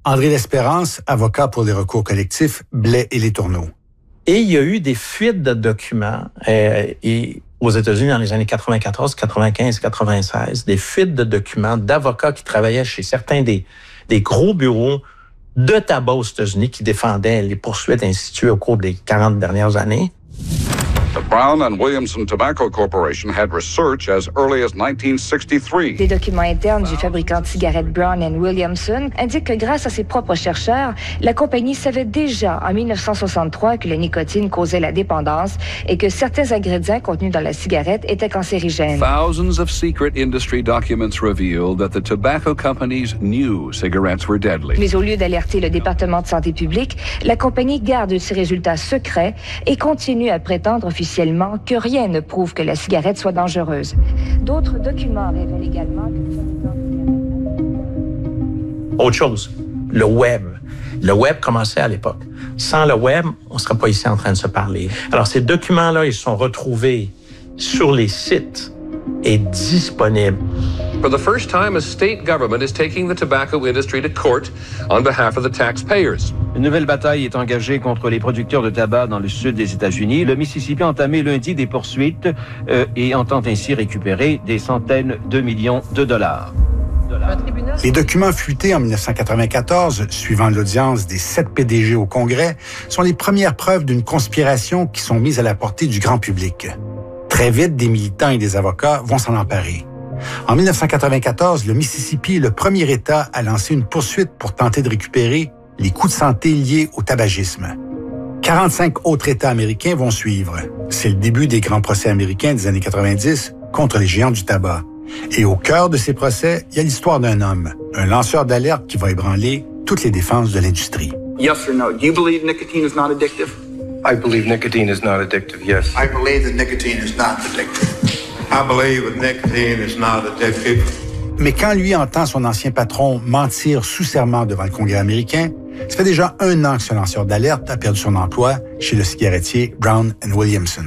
André L'Espérance, avocat pour les recours collectifs Blais et Les Tourneaux. Et il y a eu des fuites de documents et aux États-Unis dans les années 94, 95, 96, des fuites de documents d'avocats qui travaillaient chez certains des gros bureaux de tabac aux États-Unis qui défendaient les poursuites instituées au cours des 40 dernières années. The Brown and Williamson Tobacco Corporation had research as early as 1963. Des documents internes du fabricant de cigarettes Brown and Williamson indiquent que grâce à ses propres chercheurs, la compagnie savait déjà en 1963 que la nicotine causait la dépendance et que certains ingrédients contenus dans la cigarette étaient cancérigènes. Thousands of secret industry documents revealed that the tobacco companies knew cigarettes were deadly. Mais au lieu d'alerter le département de santé publique, la compagnie garde ses résultats secrets et continue à prétendre officiellement que rien ne prouve que la cigarette soit dangereuse. D'autres documents révèlent également que... Autre chose, le web. Le web commençait à l'époque. Sans le web, on ne serait pas ici en train de se parler. Alors, ces documents-là, ils sont retrouvés sur les sites et disponibles. For the first time, a state government is taking the tobacco industry to court on behalf of the taxpayers. Une nouvelle bataille est engagée contre les producteurs de tabac dans le sud des États-Unis. Le Mississippi a entamé lundi des poursuites et entend ainsi récupérer des centaines de millions de dollars. Les documents fuités en 1994, suivant l'audience des 7 PDG au Congrès, sont les premières preuves d'une conspiration qui sont mises à la portée du grand public. Très vite, des militants et des avocats vont s'en emparer. En 1994, le Mississippi est le premier État à lancer une poursuite pour tenter de récupérer les coûts de santé liés au tabagisme. 45 autres États américains vont suivre. C'est le début des grands procès américains des années 90 contre les géants du tabac. Et au cœur de ces procès, il y a l'histoire d'un homme, un lanceur d'alerte qui va ébranler toutes les défenses de l'industrie. Yes or no? Do you believe nicotine is not addictive? I believe nicotine is not addictive, yes. I believe that nicotine is not addictive. I believe that nicotine is not addictive. Mais quand lui entend son ancien patron mentir sous serment devant le Congrès américain, ça fait déjà 1 an que ce lanceur d'alerte a perdu son emploi chez le cigarettier Brown and Williamson.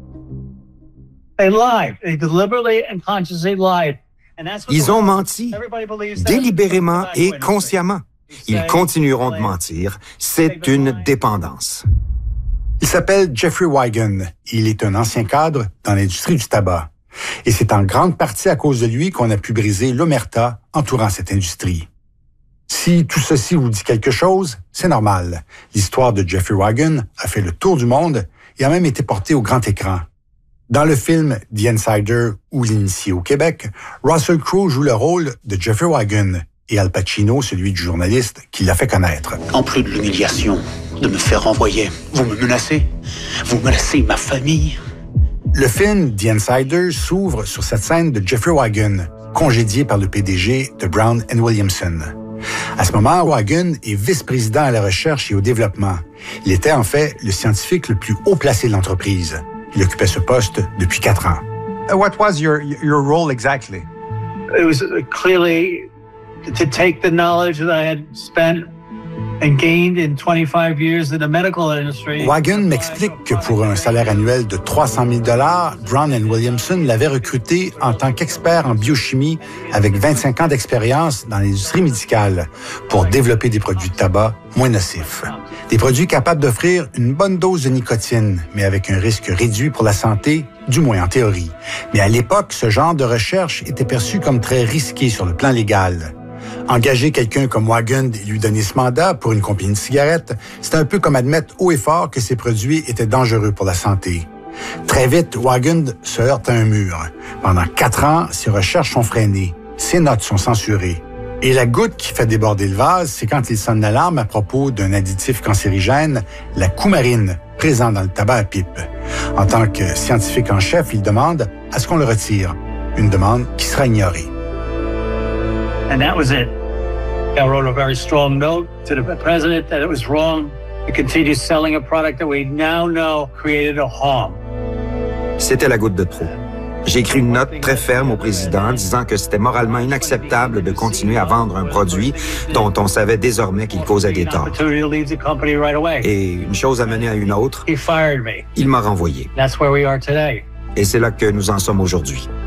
Ils ont menti, délibérément et consciemment. Ils continueront de mentir. C'est une dépendance. Il s'appelle Jeffrey Wigand. Il est un ancien cadre dans l'industrie du tabac. Et c'est en grande partie à cause de lui qu'on a pu briser l'omerta entourant cette industrie. Si tout ceci vous dit quelque chose, c'est normal. L'histoire de Jeffrey Wigand a fait le tour du monde et a même été portée au grand écran. Dans le film The Insider ou L'Initié au Québec, Russell Crowe joue le rôle de Jeffrey Wigand et Al Pacino, celui du journaliste qui l'a fait connaître. En plus de l'humiliation de me faire renvoyer, vous me menacez. Vous menacez ma famille. Le film The Insider s'ouvre sur cette scène de Jeffrey Wigand, congédié par le PDG de Brown and Williamson. À ce moment, Wigand est vice-président à la recherche et au développement. Il était en fait le scientifique le plus haut placé de l'entreprise. Il occupait ce poste depuis 4 ans. What was your role exactly? It was clearly to take the knowledge that I had spent and gained in 25 years in the medical industry. Wigand m'explique que pour un salaire annuel de 300 000 $, Brown and Williamson l'avait recruté en tant qu'expert en biochimie avec 25 ans d'expérience dans l'industrie médicale pour développer des produits de tabac moins nocifs. Des produits capables d'offrir une bonne dose de nicotine, mais avec un risque réduit pour la santé, du moins en théorie. Mais à l'époque, ce genre de recherche était perçu comme très risqué sur le plan légal. Engager quelqu'un comme Wigand et lui donner ce mandat pour une compagnie de cigarettes, c'est un peu comme admettre haut et fort que ces produits étaient dangereux pour la santé. Très vite, Wigand se heurte à un mur. Pendant 4 ans, ses recherches sont freinées. Ses notes sont censurées. Et la goutte qui fait déborder le vase, c'est quand il sonne l'alarme à propos d'un additif cancérigène, la coumarine, présent dans le tabac à pipe. En tant que scientifique en chef, il demande à ce qu'on le retire. Une demande qui sera ignorée. And that was it. I wrote a very strong note to the president that it was wrong to continue selling a product that we now know created a harm. C'était la goutte de trop. J'ai écrit une note très ferme au président disant que c'était moralement inacceptable de continuer à vendre un produit dont on savait désormais qu'il causait des torts. Et une chose a mené à une autre. Il m'a renvoyé. Et c'est là que nous en sommes aujourd'hui.